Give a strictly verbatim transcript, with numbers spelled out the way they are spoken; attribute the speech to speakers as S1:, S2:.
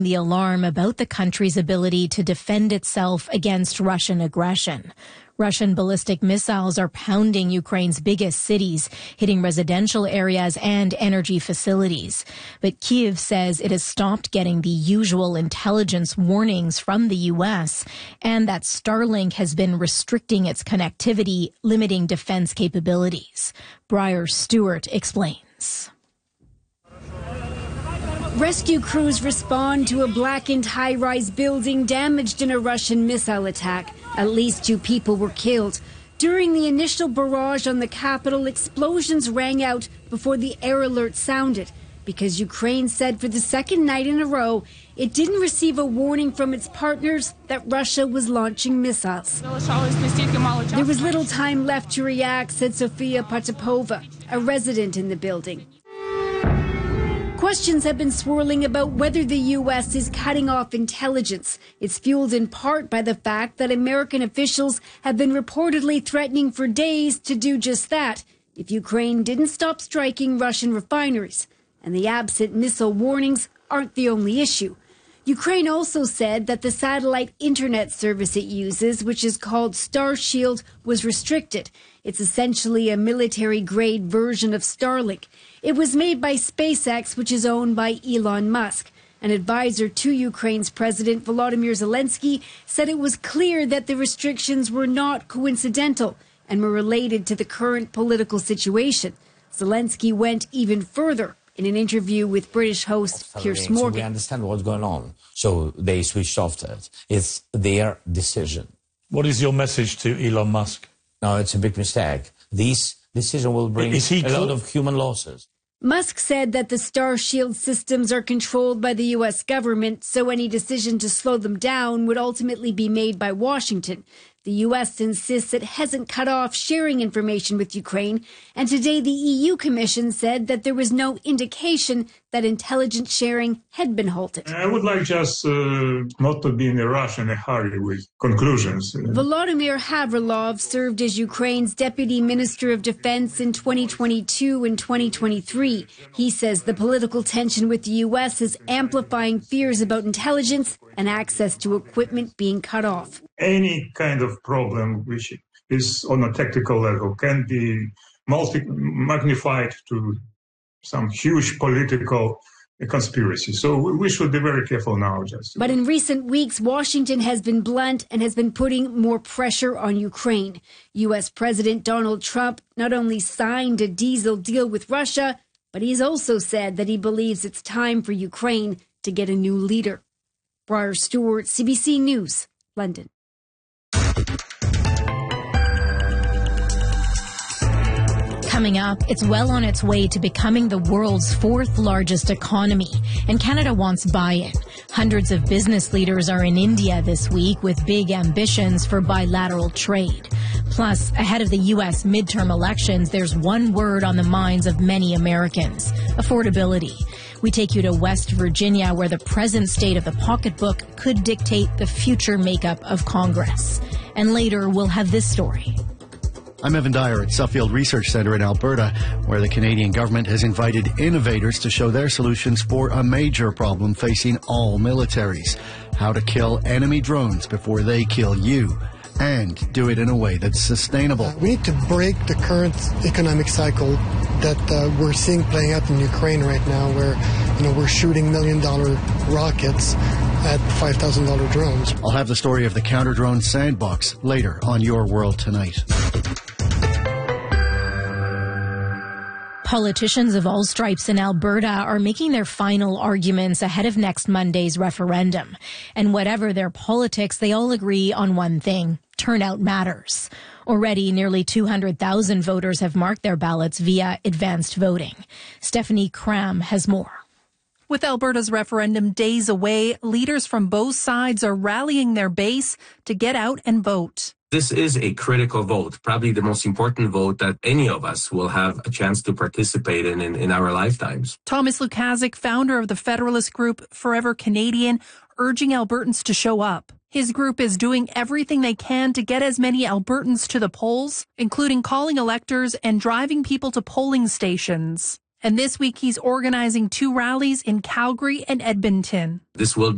S1: the alarm about the country's ability to defend itself against Russian aggression. Russian ballistic missiles are pounding Ukraine's biggest cities, hitting residential areas and energy facilities. But Kyiv says it has stopped getting the usual intelligence warnings from the U S and that Starlink has been restricting its connectivity, limiting defense capabilities. Briar Stewart explains.
S2: Rescue crews respond to a blackened high-rise building damaged in a Russian missile attack. At least two people were killed. During the initial barrage on the capital, explosions rang out before the air alert sounded because Ukraine said for the second night in a row it didn't receive a warning from its partners that Russia was launching missiles. There was little time left to react, said Sofia Potapova, a resident in the building. Questions have been swirling about whether the U S is cutting off intelligence. It's fueled in part by the fact that American officials have been reportedly threatening for days to do just that if Ukraine didn't stop striking Russian refineries. And the absent missile warnings aren't the only issue. Ukraine also said that the satellite internet service it uses, which is called Starshield, was restricted. It's essentially a military-grade version of Starlink. It was made by SpaceX, which is owned by Elon Musk. An advisor to Ukraine's President Volodymyr Zelensky said it was clear that the restrictions were not coincidental and were related to the current political situation. Zelensky went even further in an interview with British host Piers Morgan.
S3: We understand what's going on, so they switched off that. It's their decision.
S4: What is your message to Elon Musk?
S3: No, it's a big mistake. This decision will bring a lot of human losses.
S2: Musk said that the Starshield systems are controlled by the U S government, so any decision to slow them down would ultimately be made by Washington. The U S insists it hasn't cut off sharing information with Ukraine, and today the E U Commission said that there was no indication that intelligence sharing had been halted.
S5: I would like just uh, not to be in a rush and a hurry with conclusions.
S2: Volodymyr Havrilov served as Ukraine's Deputy Minister of Defense in twenty twenty-two and twenty twenty-three. He says the political tension with the U S is amplifying fears about intelligence and access to equipment being cut off.
S5: Any kind of problem which is on a tactical level can be multi- magnified to some huge political conspiracy. So we should be very careful now. Just.
S2: But in recent weeks, Washington has been blunt and has been putting more pressure on Ukraine. U S President Donald Trump not only signed a diesel deal with Russia, but he's also said that he believes it's time for Ukraine to get a new leader. Briar Stewart, C B C News, London.
S1: Coming up, it's well on its way to becoming the world's fourth largest economy, and Canada wants buy-in. Hundreds of business leaders are in India this week with big ambitions for bilateral trade. Plus, ahead of the U S midterm elections, there's one word on the minds of many Americans: affordability. We take you to West Virginia, where the present state of the pocketbook could dictate the future makeup of Congress. And later, we'll have this story.
S6: I'm Evan Dyer at Suffield Research Centre in Alberta, where the Canadian government has invited innovators to show their solutions for a major problem facing all militaries: how to kill enemy drones before they kill you, and do it in a way that's sustainable.
S7: Uh, we need to break the current economic cycle that uh, we're seeing playing out in Ukraine right now, where you know we're shooting million-dollar rockets at five thousand dollar drones.
S6: I'll have the story of the counter-drone sandbox later on Your World Tonight.
S1: Politicians of all stripes in Alberta are making their final arguments ahead of next Monday's referendum. And whatever their politics, they all agree on one thing: turnout matters. Already, nearly two hundred thousand voters have marked their ballots via advanced voting. Stephanie Cram has more.
S8: With Alberta's referendum days away, leaders from both sides are rallying their base to get out and vote.
S9: This is a critical vote, probably the most important vote that any of us will have a chance to participate in in, in our lifetimes.
S8: Thomas Lukaszuk, founder of the Federalist group Forever Canadian, urging Albertans to show up. His group is doing everything they can to get as many Albertans to the polls, including calling electors and driving people to polling stations. And this week he's organizing two rallies in Calgary and Edmonton.
S9: This will